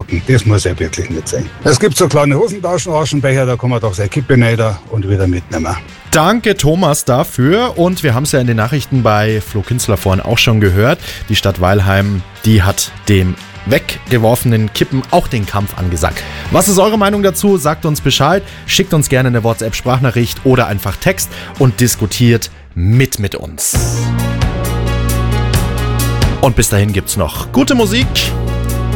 packen. Das muss ja wirklich nicht sein. Es gibt so kleine Hosentaschen, Aschenbecher, da kann man doch seine Kippe rein und wieder mitnehmen. Danke Thomas dafür und wir haben es ja in den Nachrichten bei Flo Künzler vorhin auch schon gehört. Die Stadt Weilheim, die hat dem weggeworfenen Kippen auch den Kampf angesagt. Was ist eure Meinung dazu? Sagt uns Bescheid, schickt uns gerne eine WhatsApp-Sprachnachricht oder einfach Text und diskutiert mit uns. Und bis dahin gibt's noch gute Musik.